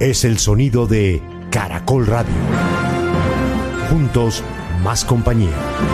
Es el sonido de Caracol Radio. Juntos, más compañía.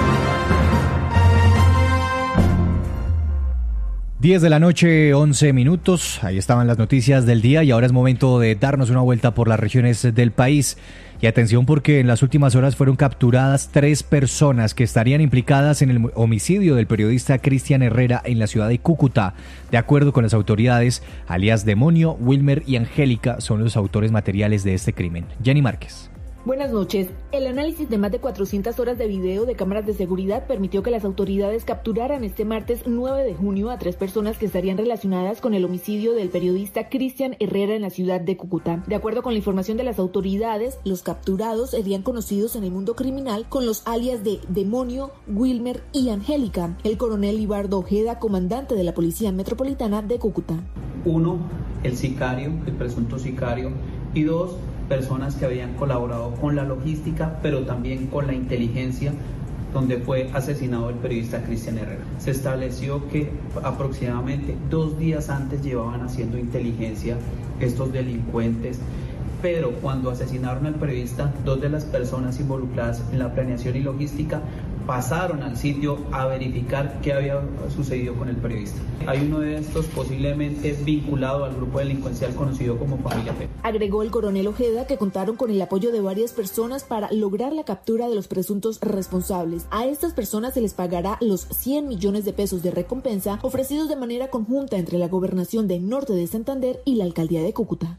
10 de la noche, 11 minutos. Ahí estaban las noticias del día y ahora es momento de darnos una vuelta por las regiones del país. Y atención porque en las últimas horas fueron capturadas 3 personas que estarían implicadas en el homicidio del periodista Cristian Herrera en la ciudad de Cúcuta. De acuerdo con las autoridades, alias Demonio, Wilmer y Angélica son los autores materiales de este crimen. Jenny Márquez. Buenas noches. El análisis de más de 400 horas de video de cámaras de seguridad permitió que las autoridades capturaran este martes 9 de junio a 3 personas que estarían relacionadas con el homicidio del periodista Cristian Herrera en la ciudad de Cúcuta. De acuerdo con la información de las autoridades, los capturados serían conocidos en el mundo criminal con los alias de Demonio, Wilmer y Angélica. El coronel Ibardo Ojeda, comandante de la Policía Metropolitana de Cúcuta. 1, el sicario, el presunto sicario, y 2, personas que habían colaborado con la logística, pero también con la inteligencia, donde fue asesinado el periodista Cristian Herrera. Se estableció que aproximadamente 2 días antes llevaban haciendo inteligencia estos delincuentes, pero cuando asesinaron al periodista, 2 de las personas involucradas en la planeación y logística pasaron al sitio a verificar qué había sucedido con el periodista. Hay uno de estos posiblemente vinculado al grupo delincuencial conocido como Familia P. Agregó el coronel Ojeda que contaron con el apoyo de varias personas para lograr la captura de los presuntos responsables. A estas personas se les pagará los 100 millones de pesos de recompensa ofrecidos de manera conjunta entre la Gobernación de Norte de Santander y la Alcaldía de Cúcuta.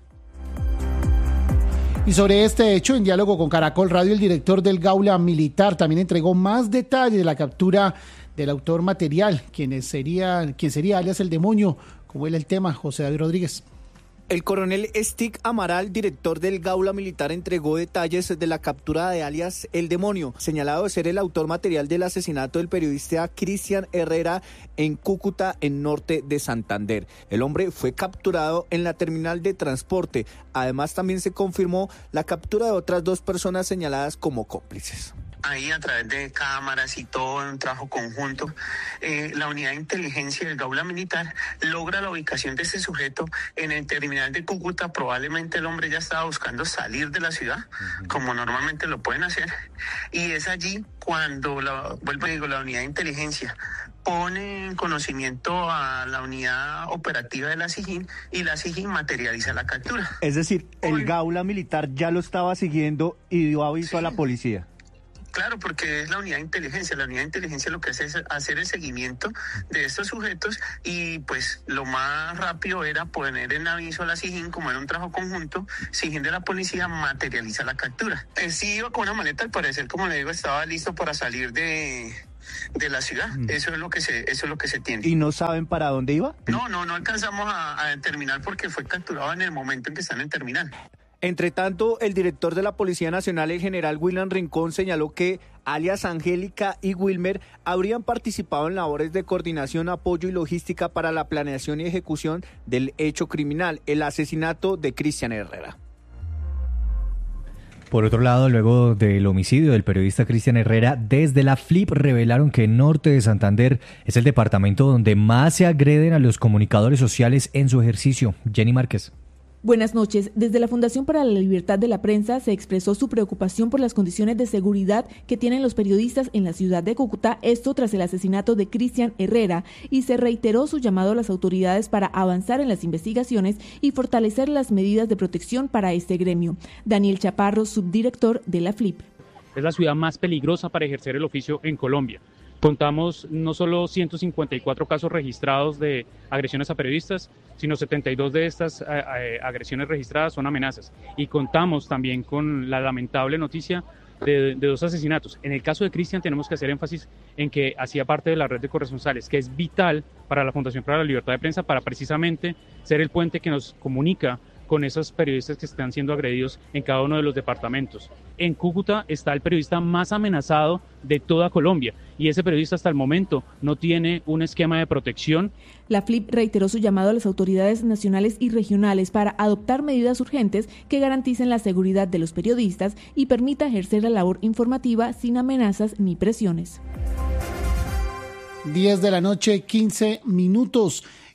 Y sobre este hecho, en diálogo con Caracol Radio, el director del Gaula Militar también entregó más detalles de la captura del autor material, quien sería alias el Demonio, como era el tema, José David Rodríguez. El coronel Stig Amaral, director del Gaula Militar, entregó detalles de la captura de alias El Demonio, señalado de ser el autor material del asesinato del periodista Cristian Herrera en Cúcuta, en norte de Santander. El hombre fue capturado en la terminal de transporte. Además, también se confirmó la captura de otras 2 personas señaladas como cómplices. Ahí a través de cámaras y todo en un trabajo conjunto, la unidad de inteligencia del Gaula Militar logra la ubicación de este sujeto en el terminal de Cúcuta. Probablemente el hombre ya estaba buscando salir de la ciudad, como normalmente lo pueden hacer, y es allí cuando, la unidad de inteligencia pone en conocimiento a la unidad operativa de la SIJIN y la SIJIN materializa la captura. Es decir, el Gaula Militar ya lo estaba siguiendo y dio aviso a la policía. Claro, porque es la unidad de inteligencia. La unidad de inteligencia lo que hace es hacer el seguimiento de estos sujetos y pues lo más rápido era poner en aviso a la SIJIN, como era un trabajo conjunto. SIJIN de la policía materializa la captura. Él sí iba con una maleta, al parecer, como le digo, estaba listo para salir de la ciudad. Eso es lo que se tiene. ¿Y no saben para dónde iba? No alcanzamos a determinar porque fue capturado en el momento en que está en el terminal. Entre tanto, el director de la Policía Nacional, el general William Rincón, señaló que alias Angélica y Wilmer habrían participado en labores de coordinación, apoyo y logística para la planeación y ejecución del hecho criminal, el asesinato de Cristian Herrera. Por otro lado, luego del homicidio del periodista Cristian Herrera, desde la FLIP revelaron que Norte de Santander es el departamento donde más se agreden a los comunicadores sociales en su ejercicio. Jenny Márquez. Buenas noches. Desde la Fundación para la Libertad de la Prensa se expresó su preocupación por las condiciones de seguridad que tienen los periodistas en la ciudad de Cúcuta, esto tras el asesinato de Cristian Herrera, y se reiteró su llamado a las autoridades para avanzar en las investigaciones y fortalecer las medidas de protección para este gremio. Daniel Chaparro, subdirector de la FLIP. Es la ciudad más peligrosa para ejercer el oficio en Colombia. Contamos no solo 154 casos registrados de agresiones a periodistas, sino 72 de estas agresiones registradas son amenazas. Y contamos también con la lamentable noticia de 2 asesinatos. En el caso de Cristian tenemos que hacer énfasis en que hacía parte de la red de corresponsales, que es vital para la Fundación para la Libertad de Prensa, para precisamente ser el puente que nos comunica con esos periodistas que están siendo agredidos en cada uno de los departamentos. En Cúcuta está el periodista más amenazado de toda Colombia y ese periodista hasta el momento no tiene un esquema de protección. La FLIP reiteró su llamado a las autoridades nacionales y regionales para adoptar medidas urgentes que garanticen la seguridad de los periodistas y permita ejercer la labor informativa sin amenazas ni presiones. 10 de la noche, 15 minutos.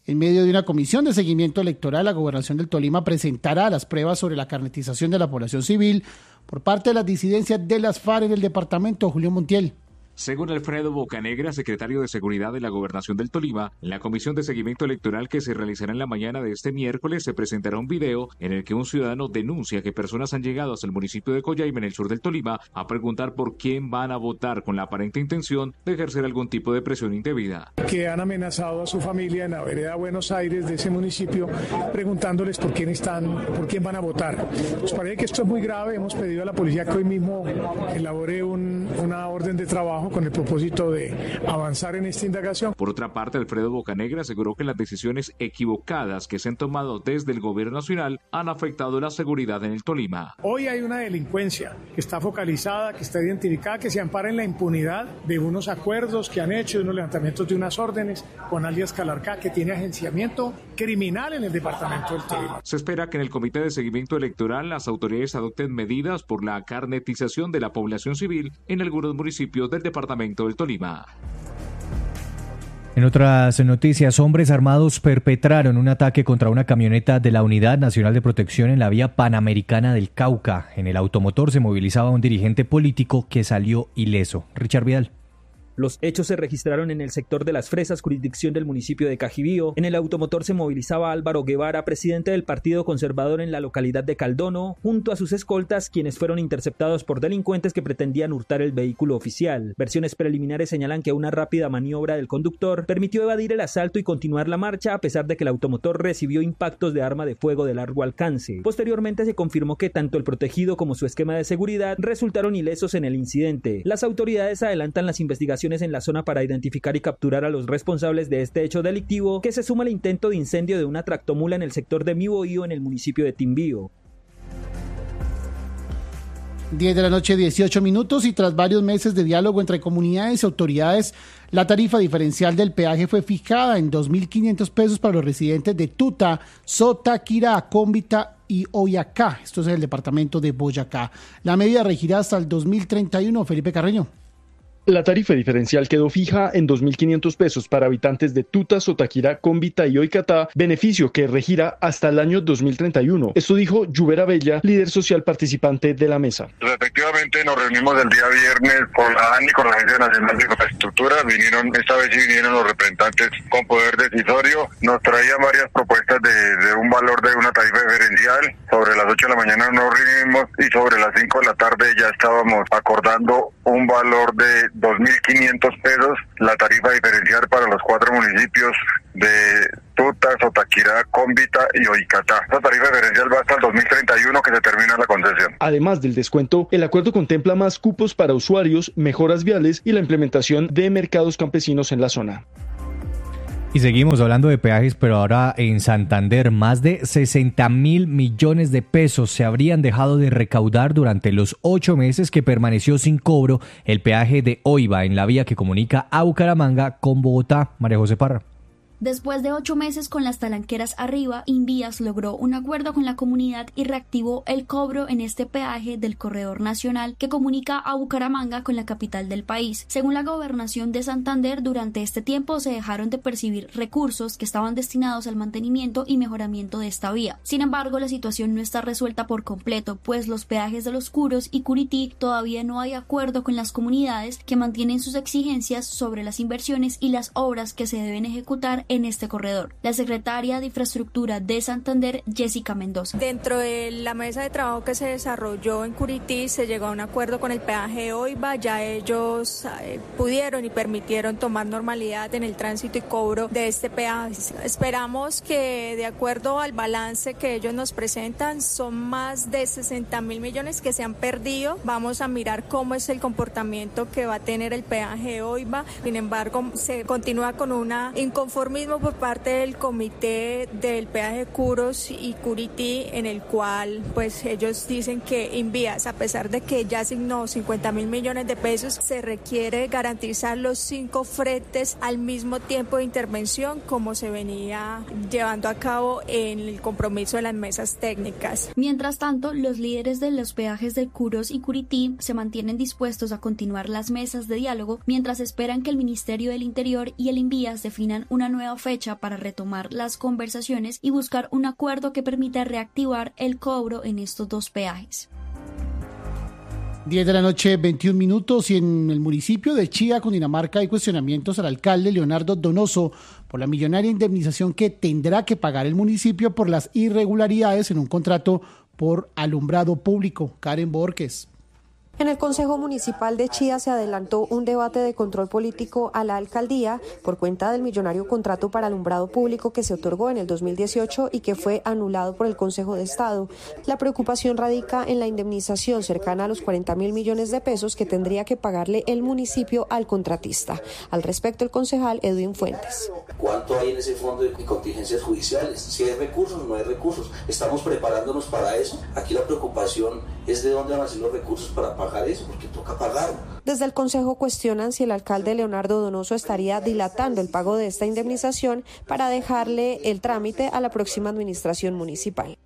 En medio de una comisión de seguimiento electoral, la Gobernación del Tolima presentará las pruebas sobre la carnetización de la población civil por parte de las disidencias de las FARC en el departamento. Julio Montiel. Según Alfredo Bocanegra, secretario de Seguridad de la Gobernación del Tolima, en la comisión de seguimiento electoral que se realizará en la mañana de este miércoles se presentará un video en el que un ciudadano denuncia que personas han llegado hasta el municipio de Coyaima, en el sur del Tolima, a preguntar por quién van a votar con la aparente intención de ejercer algún tipo de presión indebida. Que han amenazado a su familia en la vereda Buenos Aires de ese municipio preguntándoles por quién van a votar. Nos parece que esto es muy grave. Hemos pedido a la policía que hoy mismo elabore una orden de trabajo con el propósito de avanzar en esta indagación. Por otra parte, Alfredo Bocanegra aseguró que las decisiones equivocadas que se han tomado desde el gobierno nacional han afectado la seguridad en el Tolima. Hoy hay una delincuencia que está focalizada, que está identificada, que se ampara en la impunidad de unos acuerdos que han hecho, de unos levantamientos de unas órdenes con alias Calarcá, que tiene agenciamiento criminal en el departamento del Tolima. Se espera que en el Comité de Seguimiento Electoral las autoridades adopten medidas por la carnetización de la población civil en algunos municipios del departamento del Tolima. En otras noticias, hombres armados perpetraron un ataque contra una camioneta de la Unidad Nacional de Protección en la vía Panamericana del Cauca. En el automotor se movilizaba un dirigente político que salió ileso. Richard Vidal. Los hechos se registraron en el sector de Las Fresas, jurisdicción del municipio de Cajibío. En el automotor se movilizaba Álvaro Guevara, presidente del Partido Conservador en la localidad de Caldono, junto a sus escoltas, quienes fueron interceptados por delincuentes que pretendían hurtar el vehículo oficial. Versiones preliminares señalan que una rápida maniobra del conductor permitió evadir el asalto y continuar la marcha, a pesar de que el automotor recibió impactos de arma de fuego de largo alcance. Posteriormente se confirmó que tanto el protegido como su esquema de seguridad resultaron ilesos en el incidente. Las autoridades adelantan las investigaciones en la zona para identificar y capturar a los responsables de este hecho delictivo, que se suma al intento de incendio de una tractomula en el sector de Miboío, en el municipio de Timbío. 10 de la noche, 18 minutos, y tras varios meses de diálogo entre comunidades y autoridades, la tarifa diferencial del peaje fue fijada en 2.500 pesos para los residentes de Tuta, Sotaquirá, Cómbita y Oyacá. Esto es en el departamento de Boyacá. La medida regirá hasta el 2031. Felipe Carreño. La tarifa diferencial quedó fija en 2.500 pesos para habitantes de Tuta, Sotaquirá, Cómbita y Oicatá, beneficio que regirá hasta el año 2031. Esto dijo Lluvera Bella, líder social participante de la mesa. Pues efectivamente nos reunimos el día viernes con la ANI, con la Agencia Nacional de Infraestructura. Esta vez sí vinieron los representantes con poder decisorio. Nos traían varias propuestas de un valor de una tarifa diferencial. Sobre las 8 de la mañana nos reunimos y sobre las 5 de la tarde ya estábamos acordando un valor de 2.500 pesos, la tarifa diferencial para los 4 municipios de Tuta, Sotaquirá, Cómbita y Oicatá. Esta tarifa diferencial va hasta el 2031 que se termina la concesión. Además del descuento, el acuerdo contempla más cupos para usuarios, mejoras viales y la implementación de mercados campesinos en la zona. Y seguimos hablando de peajes, pero ahora en Santander, más de 60.000 millones de pesos se habrían dejado de recaudar durante los 8 meses que permaneció sin cobro el peaje de Oiba en la vía que comunica a Bucaramanga con Bogotá. María José Parra. Después de 8 meses con las talanqueras arriba, Invías logró un acuerdo con la comunidad y reactivó el cobro en este peaje del corredor nacional que comunica a Bucaramanga con la capital del país. Según la Gobernación de Santander, durante este tiempo se dejaron de percibir recursos que estaban destinados al mantenimiento y mejoramiento de esta vía. Sin embargo, la situación no está resuelta por completo, pues los peajes de Los Curos y Curití todavía no hay acuerdo con las comunidades que mantienen sus exigencias sobre las inversiones y las obras que se deben ejecutar en este corredor. La secretaria de Infraestructura de Santander, Jessica Mendoza. Dentro de la mesa de trabajo que se desarrolló en Curití se llegó a un acuerdo con el peaje de Oiba. Ya ellos pudieron y permitieron tomar normalidad en el tránsito y cobro de este peaje. Esperamos que, de acuerdo al balance que ellos nos presentan, son más de 60.000 millones que se han perdido. Vamos a mirar cómo es el comportamiento que va a tener el peaje de Oiba. Sin embargo, se continúa con una inconformidad por parte del comité del peaje de Curos y Curití, en el cual pues ellos dicen que Invías, a pesar de que ya asignó 50.000 millones de pesos, se requiere garantizar los 5 fretes al mismo tiempo de intervención como se venía llevando a cabo en el compromiso de las mesas técnicas. Mientras tanto, los líderes de los peajes de Curos y Curití se mantienen dispuestos a continuar las mesas de diálogo mientras esperan que el Ministerio del Interior y el Invías definan una nueva nueva fecha para retomar las conversaciones y buscar un acuerdo que permita reactivar el cobro en estos dos peajes. 10 de la noche, 21 minutos, y en el municipio de Chía, Cundinamarca, hay cuestionamientos al alcalde Leonardo Donoso por la millonaria indemnización que tendrá que pagar el municipio por las irregularidades en un contrato por alumbrado público. Karen Borges. En el Consejo Municipal de Chía se adelantó un debate de control político a la alcaldía por cuenta del millonario contrato para alumbrado público que se otorgó en el 2018 y que fue anulado por el Consejo de Estado. La preocupación radica en la indemnización cercana a los 40.000 millones de pesos que tendría que pagarle el municipio al contratista. Al respecto, el concejal Edwin Fuentes. ¿Cuánto hay en ese fondo de contingencias judiciales? Si hay recursos o no hay recursos. Estamos preparándonos para eso. Aquí la preocupación es de dónde van a ser los recursos para pagar eso, porque toca pagarlo. Desde el Consejo cuestionan si el alcalde Leonardo Donoso estaría dilatando el pago de esta indemnización para dejarle el trámite a la próxima administración municipal.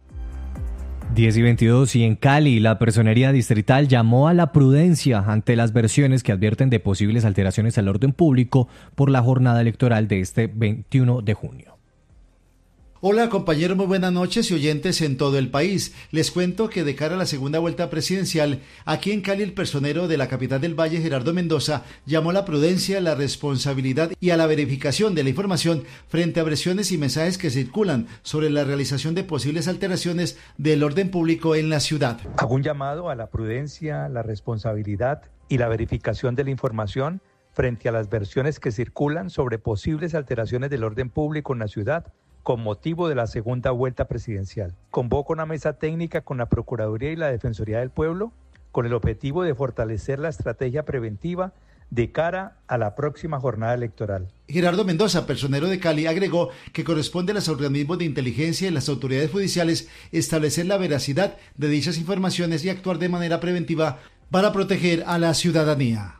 10:22, y en Cali, la Personería Distrital llamó a la prudencia ante las versiones que advierten de posibles alteraciones al orden público por la jornada electoral de este 21 de junio. Hola compañeros, muy buenas noches y oyentes en todo el país. Les cuento que de cara a la segunda vuelta presidencial, aquí en Cali el personero de la capital del Valle, Gerardo Mendoza, llamó a la prudencia, la responsabilidad y a la verificación de la información frente a versiones y mensajes que circulan sobre la realización de posibles alteraciones del orden público en la ciudad. Hago un llamado a la prudencia, la responsabilidad y la verificación de la información frente a las versiones que circulan sobre posibles alteraciones del orden público en la ciudad con motivo de la segunda vuelta presidencial. Convoco una mesa técnica con la Procuraduría y la Defensoría del Pueblo con el objetivo de fortalecer la estrategia preventiva de cara a la próxima jornada electoral. Gerardo Mendoza, personero de Cali, agregó que corresponde a los organismos de inteligencia y las autoridades judiciales establecer la veracidad de dichas informaciones y actuar de manera preventiva para proteger a la ciudadanía.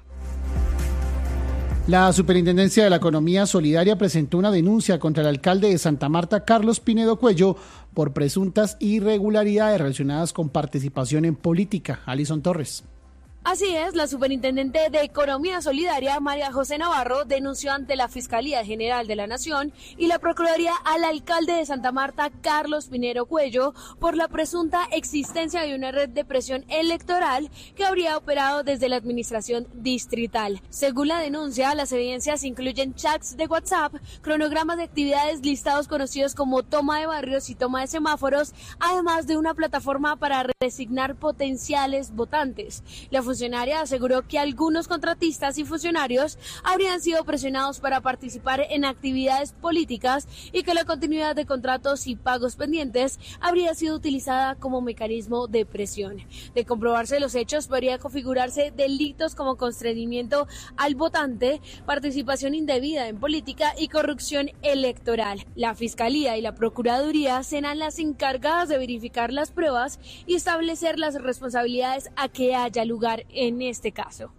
La Superintendencia de la Economía Solidaria presentó una denuncia contra el alcalde de Santa Marta, Carlos Pinedo Cuello, por presuntas irregularidades relacionadas con participación en política. Alison Torres. Así es, la Superintendente de Economía Solidaria, María José Navarro, denunció ante la Fiscalía General de la Nación y la Procuraduría al alcalde de Santa Marta, Carlos Pinedo Cuello, por la presunta existencia de una red de presión electoral que habría operado desde la administración distrital. Según la denuncia, las evidencias incluyen chats de WhatsApp, cronogramas de actividades, listados conocidos como toma de barrios y toma de semáforos, además de una plataforma para designar potenciales votantes. La funcionaria aseguró que algunos contratistas y funcionarios habrían sido presionados para participar en actividades políticas y que la continuidad de contratos y pagos pendientes habría sido utilizada como mecanismo de presión. De comprobarse los hechos, podría configurarse delitos como constreñimiento al votante, participación indebida en política y corrupción electoral. La Fiscalía y la Procuraduría serán las encargadas de verificar las pruebas y establecer las responsabilidades a que haya lugar en este caso.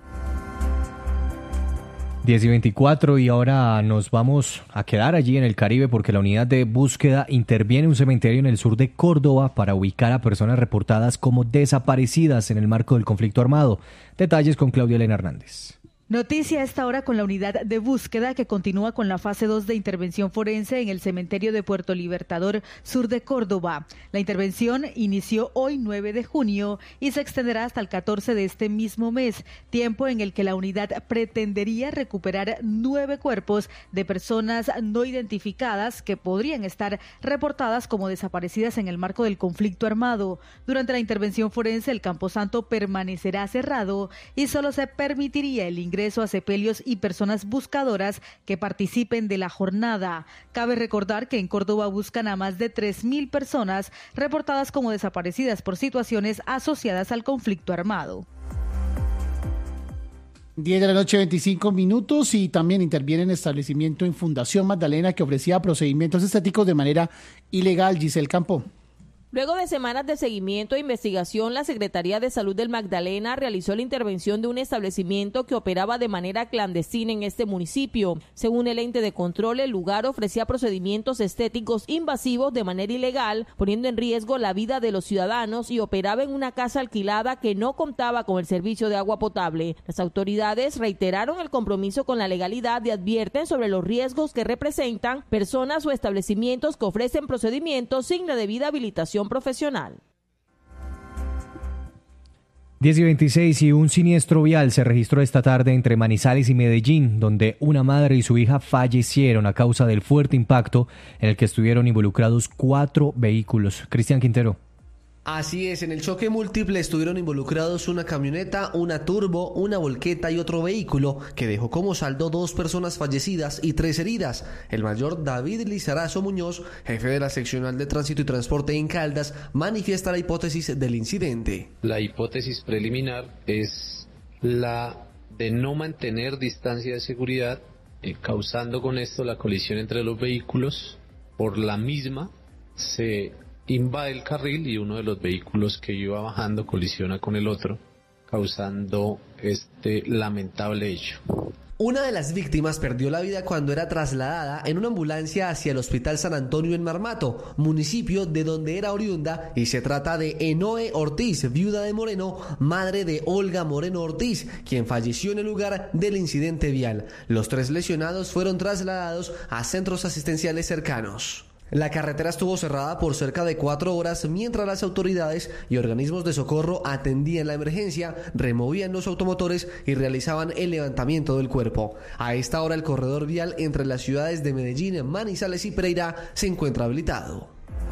10:24, y ahora nos vamos a quedar allí en el Caribe porque la unidad de búsqueda interviene en un cementerio en el sur de Córdoba para ubicar a personas reportadas como desaparecidas en el marco del conflicto armado. Detalles con Claudia Elena Hernández. Noticia a esta hora con la unidad de búsqueda que continúa con la fase 2 de intervención forense en el cementerio de Puerto Libertador, sur de Córdoba. La intervención inició hoy 9 de junio y se extenderá hasta el 14 de este mismo mes, tiempo en el que la unidad pretendería recuperar 9 cuerpos de personas no identificadas que podrían estar reportadas como desaparecidas en el marco del conflicto armado. Durante la intervención forense, el camposanto permanecerá cerrado y solo se permitiría el ingreso a sepelios y personas buscadoras que participen de la jornada. Cabe recordar que en Córdoba buscan a más de 3.000 personas reportadas como desaparecidas por situaciones asociadas al conflicto armado. 10 de la noche, 25 minutos, y también interviene en establecimiento en Fundación Magdalena que ofrecía procedimientos estéticos de manera ilegal. Giselle Campo. Luego de semanas de seguimiento e investigación, la Secretaría de Salud del Magdalena realizó la intervención de un establecimiento que operaba de manera clandestina en este municipio. Según el ente de control, el lugar ofrecía procedimientos estéticos invasivos de manera ilegal, poniendo en riesgo la vida de los ciudadanos, y operaba en una casa alquilada que no contaba con el servicio de agua potable. Las autoridades reiteraron el compromiso con la legalidad y advierten sobre los riesgos que representan personas o establecimientos que ofrecen procedimientos sin la debida habilitación profesional. 10:26 y un siniestro vial se registró esta tarde entre Manizales y Medellín, donde una madre y su hija fallecieron a causa del fuerte impacto en el que estuvieron involucrados 4 vehículos. Cristian Quintero. Así es, en el choque múltiple estuvieron involucrados una camioneta, una turbo, una volqueta y otro vehículo que dejó como saldo 2 personas fallecidas y 3 heridas. El mayor David Lizarazo Muñoz, jefe de la seccional de tránsito y transporte en Caldas, manifiesta la hipótesis del incidente. La hipótesis preliminar es la de no mantener distancia de seguridad, causando con esto la colisión entre los vehículos. Por la misma se invade el carril y uno de los vehículos que iba bajando colisiona con el otro, causando este lamentable hecho. Una de las víctimas perdió la vida cuando era trasladada en una ambulancia hacia el Hospital San Antonio en Marmato, municipio de donde era oriunda, y se trata de Enoe Ortiz, viuda de Moreno, madre de Olga Moreno Ortiz, quien falleció en el lugar del incidente vial. Los 3 lesionados fueron trasladados a centros asistenciales cercanos. La carretera estuvo cerrada por cerca de 4 horas mientras las autoridades y organismos de socorro atendían la emergencia, removían los automotores y realizaban el levantamiento del cuerpo. A esta hora el corredor vial entre las ciudades de Medellín, Manizales y Pereira se encuentra habilitado.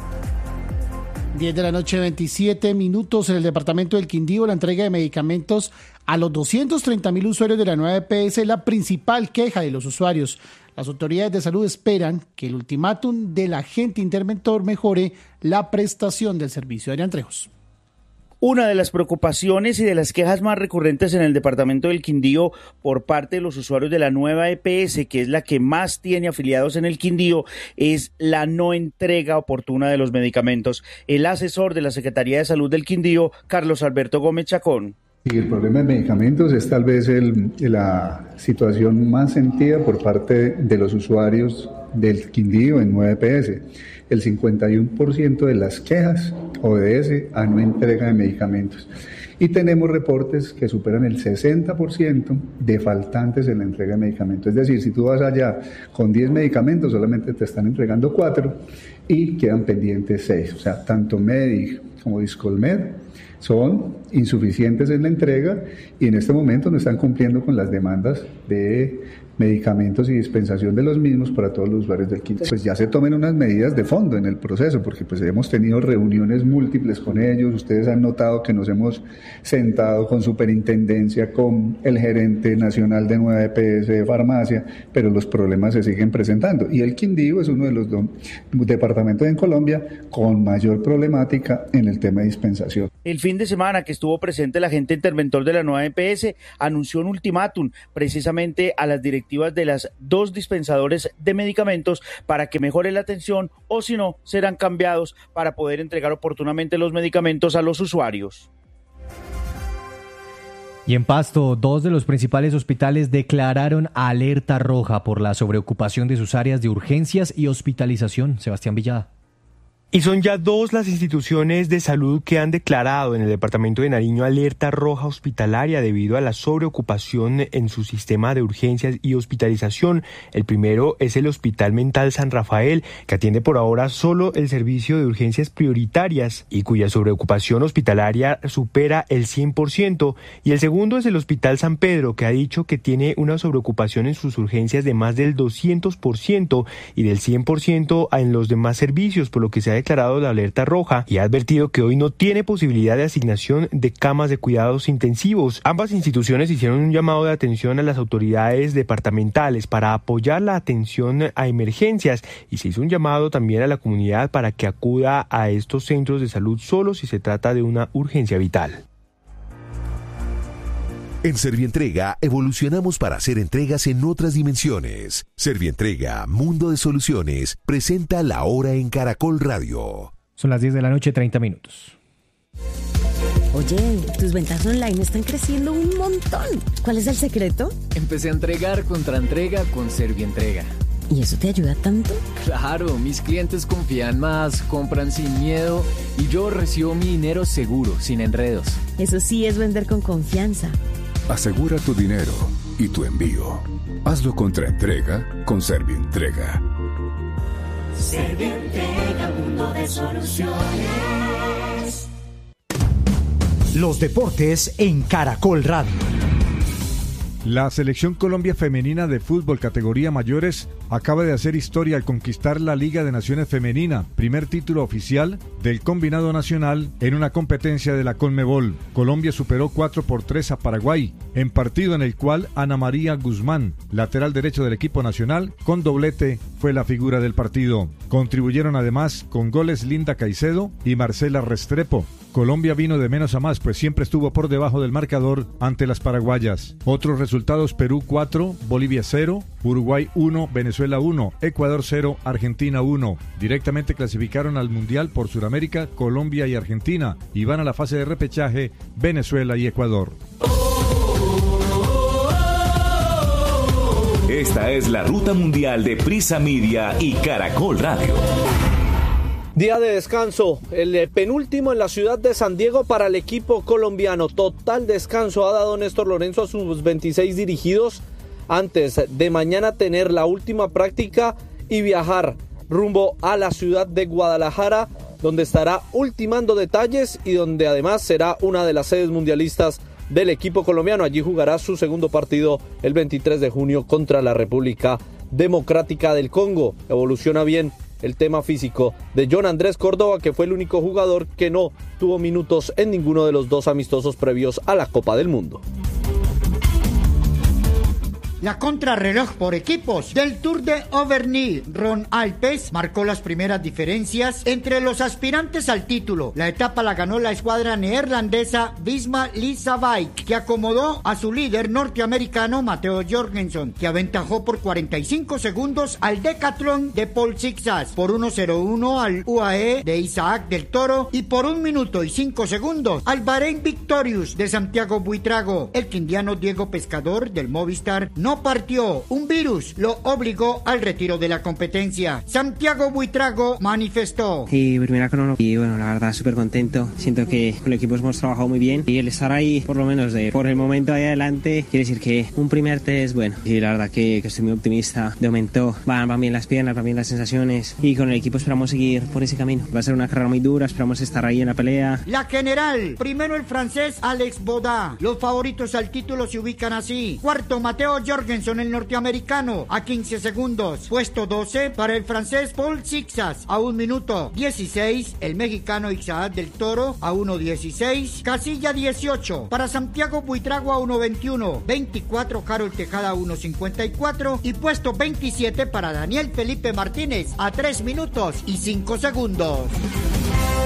10 de la noche, 27 minutos. En el departamento del Quindío, la entrega de medicamentos a los 230.000 usuarios de la nueva EPS es la principal queja de los usuarios. Las autoridades de salud esperan que el ultimátum del agente interventor mejore la prestación del servicio. Adrián Trejos. Una de las preocupaciones y de las quejas más recurrentes en el departamento del Quindío por parte de los usuarios de la nueva EPS, que es la que más tiene afiliados en el Quindío, es la no entrega oportuna de los medicamentos. El asesor de la Secretaría de Salud del Quindío, Carlos Alberto Gómez Chacón. Y el problema de medicamentos es tal vez la situación más sentida por parte de los usuarios del Quindío en 9 EPS. El 51% de las quejas obedece a no entrega de medicamentos. Y tenemos reportes que superan el 60% de faltantes en la entrega de medicamentos. Es decir, si tú vas allá con 10 medicamentos, solamente te están entregando 4 y quedan pendientes 6. O sea, tanto Medic como Discolmed son insuficientes en la entrega y en este momento no están cumpliendo con las demandas de medicamentos y dispensación de los mismos para todos los usuarios del Quindío. Pues ya se tomen unas medidas de fondo en el proceso, porque pues hemos tenido reuniones múltiples con ellos. Ustedes han notado que nos hemos sentado con superintendencia, con el gerente nacional de 9 EPS de farmacia, pero los problemas se siguen presentando. Y el Quindío es uno de los departamentos en Colombia con mayor problemática en el tema de dispensación. El fin de semana que estuvo presente el agente interventor de la nueva EPS anunció un ultimátum precisamente a las directivas de las 2 dispensadores de medicamentos para que mejore la atención, o si no, serán cambiados para poder entregar oportunamente los medicamentos a los usuarios. Y en Pasto, 2 de los principales hospitales declararon alerta roja por la sobreocupación de sus áreas de urgencias y hospitalización. Sebastián Villada. Y son ya 2 las instituciones de salud que han declarado en el departamento de Nariño alerta roja hospitalaria debido a la sobreocupación en su sistema de urgencias y hospitalización. El primero es el Hospital Mental San Rafael, que atiende por ahora solo el servicio de urgencias prioritarias y cuya sobreocupación hospitalaria supera el 100%. Y el segundo es el Hospital San Pedro, que ha dicho que tiene una sobreocupación en sus urgencias de más del 200% y del 100% en los demás servicios, por lo que se ha declarado la alerta roja y ha advertido que hoy no tiene posibilidad de asignación de camas de cuidados intensivos. Ambas instituciones hicieron un llamado de atención a las autoridades departamentales para apoyar la atención a emergencias y se hizo un llamado también a la comunidad para que acuda a estos centros de salud solo si se trata de una urgencia vital. En Servientrega evolucionamos para hacer entregas en otras dimensiones. Servientrega, Mundo de Soluciones, presenta La Hora en Caracol Radio. Son las 10 de la noche, 30 minutos. Oye, tus ventas online están creciendo un montón. ¿Cuál es el secreto? Empecé a entregar contra entrega con Servientrega. ¿Y eso te ayuda tanto? Claro, mis clientes confían más, compran sin miedo y yo recibo mi dinero seguro, sin enredos. Eso sí es vender con confianza. Asegura tu dinero y tu envío. Hazlo contra entrega con Servientrega. Servientrega, mundo de soluciones. Los deportes en Caracol Radio. La Selección Colombia Femenina de Fútbol categoría mayores acaba de hacer historia al conquistar la Liga de Naciones Femenina, primer título oficial del combinado nacional en una competencia de la Conmebol. Colombia superó 4-3 a Paraguay, en partido en el cual Ana María Guzmán, lateral derecho del equipo nacional, con doblete fue la figura del partido. Contribuyeron además con goles Linda Caicedo y Marcela Restrepo. Colombia vino de menos a más, pues siempre estuvo por debajo del marcador ante las paraguayas. Otros resultados: Perú 4, Bolivia 0, Uruguay 1, Venezuela 1, Ecuador 0, Argentina 1. Directamente clasificaron al Mundial por Sudamérica Colombia y Argentina, y van a la fase de repechaje Venezuela y Ecuador. Esta es la ruta mundial de Prisa Media y Caracol Radio. Día de descanso, el penúltimo en la ciudad de San Diego para el equipo colombiano. Total descanso ha dado Néstor Lorenzo a sus 26 dirigidos antes de mañana tener la última práctica y viajar rumbo a la ciudad de Guadalajara, donde estará ultimando detalles y donde además será una de las sedes mundialistas del equipo colombiano. Allí jugará su segundo partido el 23 de junio contra la República Democrática del Congo. Evoluciona bien el tema físico de John Andrés Córdoba, que fue el único jugador que no tuvo minutos en ninguno de los dos amistosos previos a la Copa del Mundo. La contrarreloj por equipos del Tour de Averny. Ron Alpes marcó las primeras diferencias entre los aspirantes al título. La etapa la ganó la escuadra neerlandesa Visma Lease Bike, que acomodó a su líder norteamericano Matteo Jorgensen, que aventajó por 45 segundos al Decathlon de Paul Sixas, por 1:01 al UAE de Isaac del Toro y por 1 minuto y 5 segundos al Bahrein Victorious de Santiago Buitrago. El quindiano Diego Pescador del Movistar no partió. Un virus lo obligó al retiro de la competencia. Santiago Buitrago manifestó: Sí, primera crono y bueno, la verdad súper contento. Siento que con el equipo hemos trabajado muy bien y el estar ahí, por lo menos por el momento ahí adelante, quiere decir que un primer test, bueno, y la verdad que estoy muy optimista. De momento van bien las piernas, van bien las sensaciones y con el equipo esperamos seguir por ese camino. Va a ser una carrera muy dura, esperamos estar ahí en la pelea. La general, primero el francés Alex Baudin. Los favoritos al título se ubican así: cuarto, Matteo Jorgensen, el norteamericano, a 15 segundos. Puesto 12 para el francés Paul Sixas, a 1 minuto. 16, el mexicano Isaac del Toro, a 1:16. Casilla 18 para Santiago Buitrago, a 1:21. 24, Carol Tejada, a 1:54. Y puesto 27 para Daniel Felipe Martínez, a 3 minutos y 5 segundos.